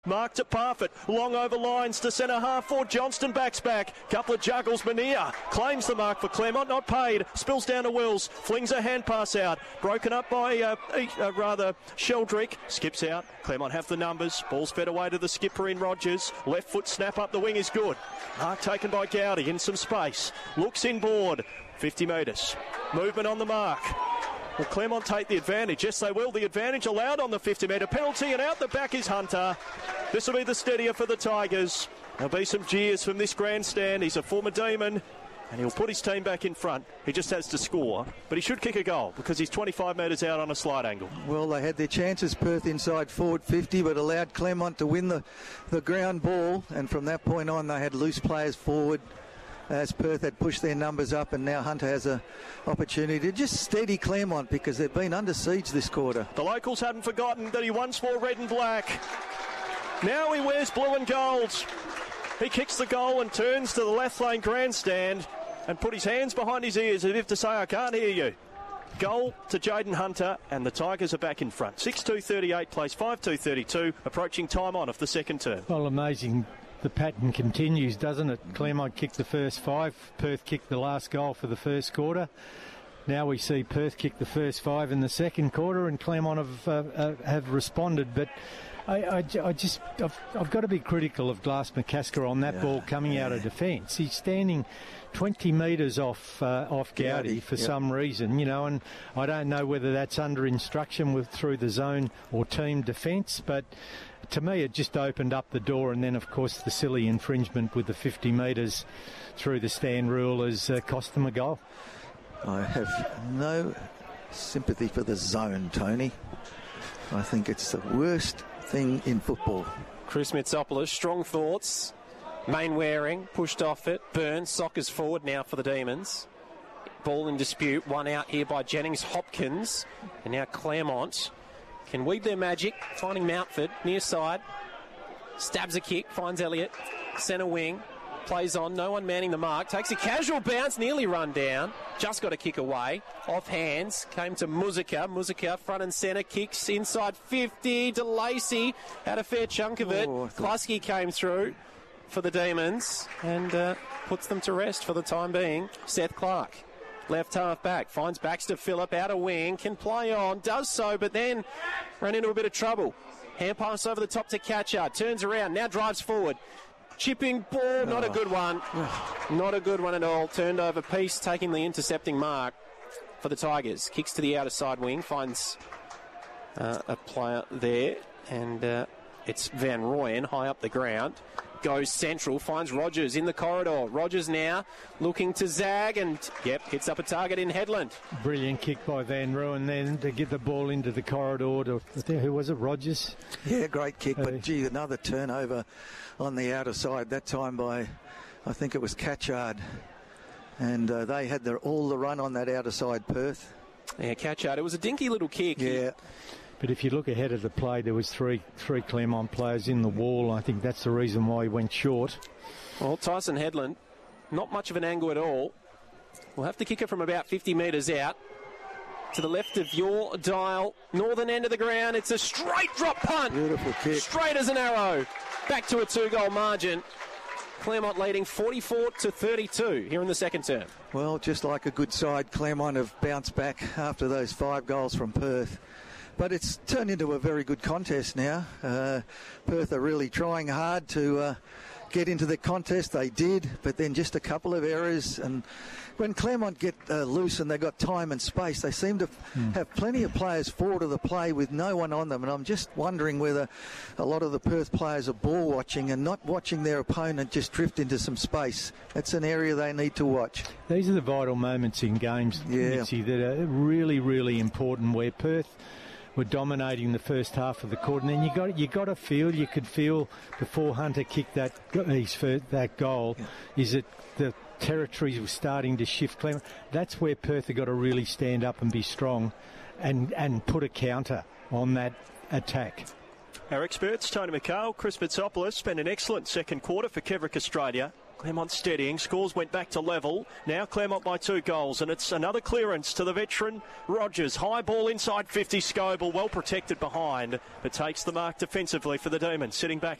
Marked at Parfitt, long over lines to centre half for Johnston, backs back, couple of juggles, Mania claims the mark for Claremont, not paid, spills down to Wills, flings a hand pass out, broken up by Sheldrick, skips out, Claremont have the numbers, ball's fed away to the skipper in Rogers, left foot snap up the wing is good, mark taken by Gowdy in some space, looks inboard, 50 metres, movement on the mark. Will Claremont take the advantage? Yes, they will. The advantage allowed on the 50-metre penalty, and out the back is Hunter. This will be the steadier for the Tigers. There'll be some jeers from this grandstand. He's a former Demon, and he'll put his team back in front. He just has to score, but he should kick a goal because he's 25 metres out on a slight angle. Well, they had their chances, Perth inside forward 50, but allowed Claremont to win the ground ball, and from that point on they had loose players forward, as Perth had pushed their numbers up, and now Hunter has an opportunity to just steady Claremont because they've been under siege this quarter. The locals hadn't forgotten that he once wore red and black. Now he wears blue and gold. He kicks the goal and turns to the left lane grandstand and put his hands behind his ears as if to say, I can't hear you. Goal to Jaden Hunter, and the Tigers are back in front. 6-2-38 plays 5-2-32, approaching time on of the second term. Well, amazing. The pattern continues, doesn't it? Claremont kicked the first 5. Perth kicked the last goal for the first quarter. Now we see Perth kick the first 5 in the second quarter, and Claremont have responded. But I've got to be critical of Glass McCasker on that ball coming out of defence. He's standing 20 metres off Gowdy for some reason, and I don't know whether that's under instruction through the zone or team defence, but to me it just opened up the door, and then of course the silly infringement with the 50 metres through the stand rule has cost them a goal. I have no sympathy for the zone, Tony. I think it's the worst thing in football. Chris Mitsopoulos, strong thoughts. Mainwaring pushed off it. Burns, Sockers forward now for the Demons. Ball in dispute. One out here by Jennings Hopkins. And now Claremont can weave their magic. Finding Mountford near side. Stabs a kick. Finds Elliott. Centre wing. Plays on. No one manning the mark. Takes a casual bounce. Nearly run down. Just got a kick away. Off hands. Came to Muzica. Muzica front and centre. Kicks inside 50. De Lacey had a fair chunk of it. Klusky came through for the Demons and puts them to rest for the time being. Seth Clark, left half back, finds Baxter Phillip out of wing, can play on, does so, but then ran into a bit of trouble. Hand pass over the top to Catcher, turns around, now drives forward. Chipping ball, not a good one. Not a good one at all. Turned over. Peace taking the intercepting mark for the Tigers. Kicks to the outer side wing, finds a player there, and it's Van Rooyen high up the ground. Goes central, finds Rogers in the corridor. Rogers now looking to zag and, hits up a target in Headland. Brilliant kick by Van Rooyen then to get the ball into the corridor. Who was it, Rogers? Yeah, great kick, but gee, another turnover on the outer side, that time by, I think it was Catchard. And they had all the run on that outer side, Perth. Yeah, Catchard. It was a dinky little kick. Yeah. But if you look ahead of the play, there was three Claremont players in the wall. I think that's the reason why he went short. Well, Tyson Headland, not much of an angle at all. We'll have to kick it from about 50 metres out. To the left of your dial, northern end of the ground. It's a straight drop punt. Beautiful kick. Straight as an arrow. Back to a 2-goal margin. Claremont leading 44-32 here in the second term. Well, just like a good side, Claremont have bounced back after those 5 goals from Perth. But it's turned into a very good contest now. Perth are really trying hard to get into the contest. They did, but then just a couple of errors. And when Claremont get loose and they've got time and space, they seem to have plenty of players forward of the play with no one on them. And I'm just wondering whether a lot of the Perth players are ball watching and not watching their opponent just drift into some space. That's an area they need to watch. These are the vital moments in games, Mitzi, that are really, really important, where Perth were dominating the first half of the quarter, and then you could feel before Hunter kicked that goal, is that the territories were starting to shift. That's where Perth have got to really stand up and be strong, and put a counter on that attack. Our experts, Tony McHale, Chris Mitsopoulos, spent an excellent second quarter for Kevrick Australia. Claremont steadying. Scores went back to level. Now Claremont by 2 goals, and it's another clearance to the veteran Rogers. High ball inside 50. Scoble well protected behind, but takes the mark defensively for the Demons. Sitting back